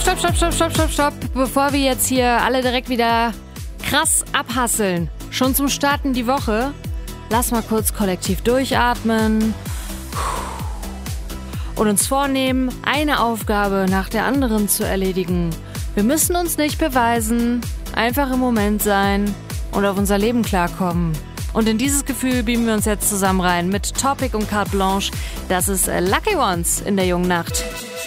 Stopp. Bevor wir jetzt hier alle direkt wieder krass abhasseln, schon zum Starten die Woche, lass mal kurz kollektiv durchatmen und uns vornehmen, eine Aufgabe nach der anderen zu erledigen. Wir müssen uns nicht beweisen, einfach im Moment sein und auf unser Leben klarkommen. Und in dieses Gefühl beamen wir uns jetzt zusammen rein mit Topic und Carte Blanche. Das ist Lucky Ones in der jungen Nacht.